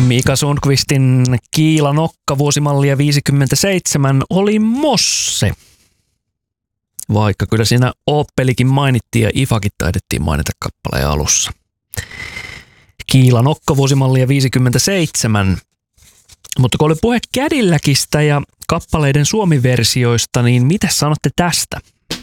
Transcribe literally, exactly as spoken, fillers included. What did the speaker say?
Mika Sundqvistin Kiila Nokka vuosimallia viisikymmentäseitsemän oli mosse. Vaikka kyllä siinä Opelikin mainittiin ja Ifakin taidettiin mainita kappaleen alussa. Kiila Nokka vuosimallia viisikymmentäseitsemän. Mutta kun oli puhe Cadillacista ja kappaleiden suomiversioista, niin mitä sanotte tästä?